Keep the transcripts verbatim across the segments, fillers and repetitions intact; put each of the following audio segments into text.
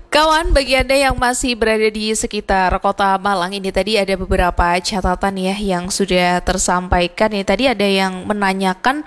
Kawan, bagi Anda yang masih berada di sekitar Kota Malang, ini tadi ada beberapa catatan ya yang sudah tersampaikan. Ini tadi ada yang menanyakan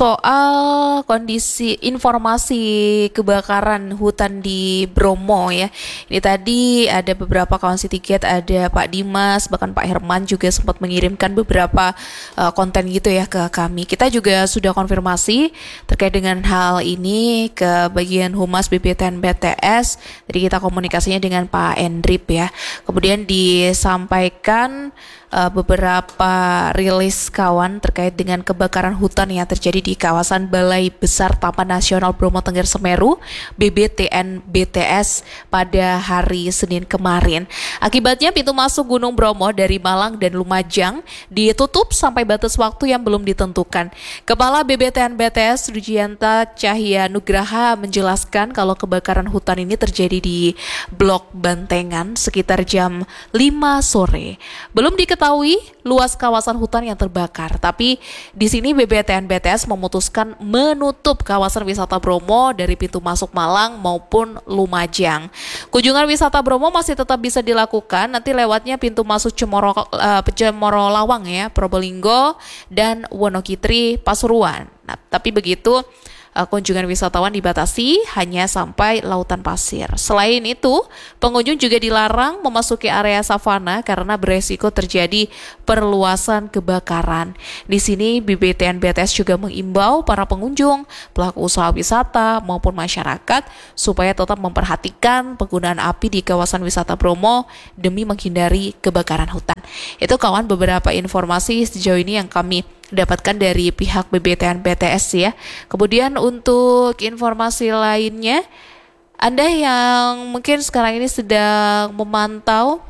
soal kondisi informasi kebakaran hutan di Bromo ya. Ini tadi ada beberapa kawan Citiget, ada Pak Dimas, bahkan Pak Herman juga sempat mengirimkan beberapa uh, konten gitu ya ke kami. Kita juga sudah konfirmasi terkait dengan hal ini ke bagian Humas B P T N B T S. Jadi kita komunikasinya dengan Pak Endrip ya. Kemudian disampaikan uh, beberapa rilis kawan terkait dengan kebakaran hutan yang terjadi di kawasan Balai Besar Taman Nasional Bromo Tengger Semeru B B T N B T S pada hari Senin kemarin. Akibatnya pintu masuk Gunung Bromo dari Malang dan Lumajang ditutup sampai batas waktu yang belum ditentukan. Kepala B B T N B T S Rujianta Cahya Nugraha menjelaskan kalau kebakaran hutan ini terjadi di Blok Bantengan sekitar jam lima sore. Belum diketahui luas kawasan hutan yang terbakar, tapi di sini B B T N B T S memutuskan menutup kawasan wisata Bromo dari pintu masuk Malang maupun Lumajang. Kunjungan wisata Bromo masih tetap bisa dilakukan, nanti lewatnya pintu masuk Cemoro, uh, Cemoro Lawang ya, Probolinggo dan Wonokitri Pasuruan. Nah, tapi begitu kunjungan wisatawan dibatasi hanya sampai lautan pasir. Selain itu, pengunjung juga dilarang memasuki area savana karena beresiko terjadi perluasan kebakaran. Di sini B B T N B T S juga mengimbau para pengunjung, pelaku usaha wisata maupun masyarakat supaya tetap memperhatikan penggunaan api di kawasan wisata Bromo demi menghindari kebakaran hutan. Itu kawan beberapa informasi sejauh ini yang kami dapatkan dari pihak B B T N B T S ya. Kemudian untuk informasi lainnya, Anda yang mungkin sekarang ini sedang memantau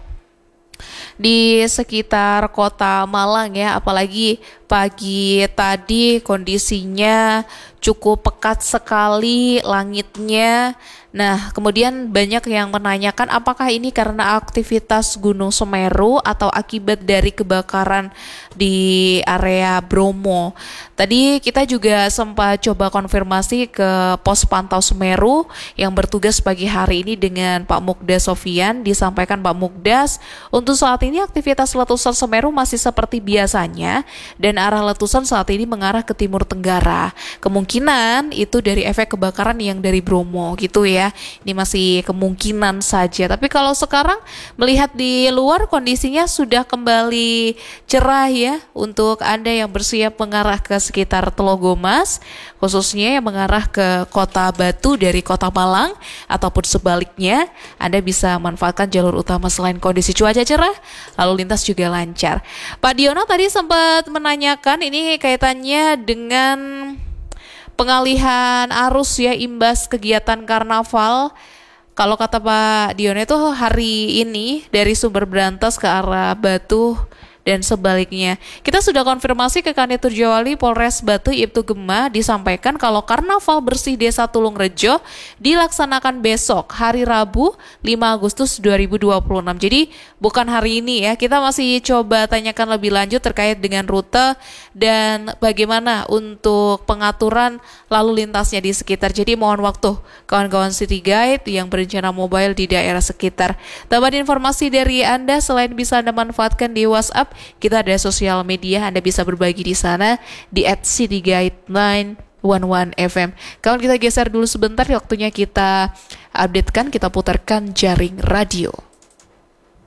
di sekitar Kota Malang ya, apalagi pagi tadi kondisinya cukup pekat sekali langitnya. Nah, kemudian banyak yang menanyakan apakah ini karena aktivitas Gunung Semeru atau akibat dari kebakaran di area Bromo. Tadi kita juga sempat coba konfirmasi ke pos pantau Semeru yang bertugas pagi hari ini dengan Pak Mukdas Sofian. Disampaikan Pak Mukdas, untuk saat ini aktivitas letusan Semeru masih seperti biasanya dan arah letusan saat ini mengarah ke timur tenggara. Kemungkinan itu dari efek kebakaran yang dari Bromo gitu ya. Ini masih kemungkinan saja. Tapi kalau sekarang melihat di luar kondisinya sudah kembali cerah ya untuk Anda yang bersiap mengarah ke sekitar Telogomas, khususnya yang mengarah ke Kota Batu dari Kota Malang ataupun sebaliknya, Anda bisa manfaatkan jalur utama selain kondisi cuaca cerah, lalu lintas juga lancar. Pak Diono tadi sempat menanyakan ini kaitannya dengan pengalihan arus ya imbas kegiatan karnaval. Kalau kata Pak Diono itu hari ini dari Sumber Brantas ke arah Batu dan sebaliknya. Kita sudah konfirmasi ke Kanit Turjawali Polres Batu Ibtu Gema, disampaikan kalau Karnaval Bersih Desa Tulungrejo dilaksanakan besok hari Rabu lima Agustus dua ribu dua puluh enam. Jadi bukan hari ini ya. Kita masih coba tanyakan lebih lanjut terkait dengan rute dan bagaimana untuk pengaturan lalu lintasnya di sekitar. Jadi mohon waktu kawan-kawan City Guide yang berencana mobile di daerah sekitar. Tambahan informasi dari Anda selain bisa Anda manfaatkan di WhatsApp, kita ada sosial media, Anda bisa berbagi di sana di at cityguide sembilan satu satu F M. Kawan, kita geser dulu sebentar, waktunya kita updatekan, kita putarkan jaring radio.